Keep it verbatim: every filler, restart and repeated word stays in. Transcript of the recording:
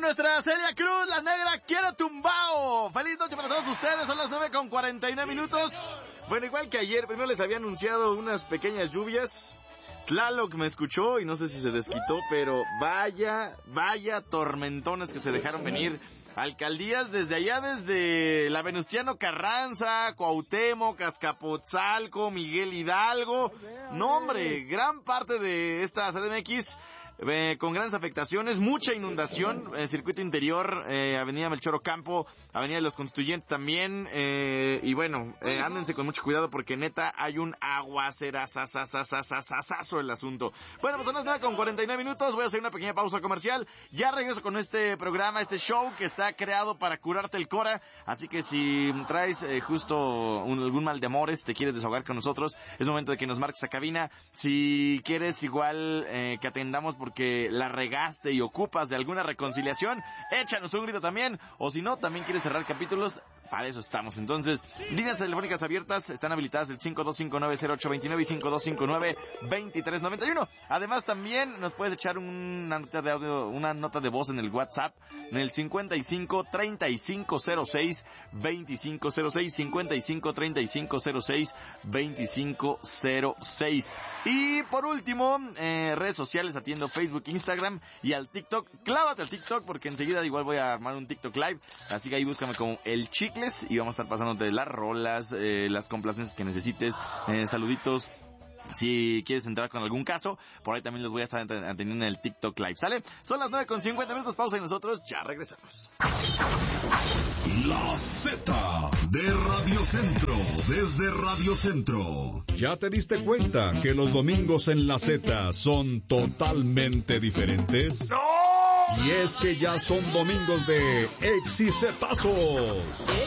nuestra Celia Cruz, la negra quiere tumbao. Feliz noche para todos ustedes, son las nueve con cuarenta y nueve minutos. Bueno, igual que ayer, primero les había anunciado unas pequeñas lluvias. Tlaloc me escuchó y no sé si se desquitó, pero vaya, vaya tormentones que se dejaron venir. Alcaldías desde allá, desde la Venustiano Carranza, Cuauhtémoc, Azcapotzalco, Miguel Hidalgo. No, hombre, gran parte de esta C D M X eh, con grandes afectaciones, mucha inundación, eh, circuito interior, eh, Avenida Melchor Ocampo, Avenida de los Constituyentes también, eh, y bueno, eh, ándense con mucho cuidado porque neta hay un aguacerazazazazazazazo el asunto. Bueno, pues son las nueve con cuarenta y nueve minutos, voy a hacer una pequeña pausa comercial, ya regreso con este programa, este show que está creado para curarte el cora, así que si traes eh, justo un, algún mal de amores, te quieres desahogar con nosotros, es momento de que nos marques a cabina. Si quieres igual eh, que atendamos porque la regaste y ocupas de alguna reconciliación, échanos un grito también, o si no, también quieres cerrar capítulos, para eso estamos. Entonces, líneas telefónicas abiertas están habilitadas el cinco dos cinco nueve cero ocho dos nueve y cinco dos cinco nueve dos tres nueve uno. Además, también nos puedes echar una nota de audio, una nota de voz en el WhatsApp, en el cincuenta y cinco treinta y cinco cero seis veinticinco cero seis, cincuenta y cinco treinta y cinco cero seis veinticinco cero seis. Y por último, eh, redes sociales, atiendo Facebook, Instagram y al TikTok. Clávate al TikTok porque enseguida igual voy a armar un TikTok Live, así que ahí búscame como El Chicles y vamos a estar pasándote las rolas, eh, las complacencias que necesites, eh, saluditos. Si quieres entrar con algún caso, por ahí también los voy a estar atendiendo en el TikTok Live, ¿sale? Son las nueve con cincuenta minutos, pausa y nosotros ya regresamos. La Z de Radio Centro, desde Radio Centro. ¿Ya te diste cuenta que los domingos en La Z son totalmente diferentes? ¡No! Y es que ya son domingos de exicetazos.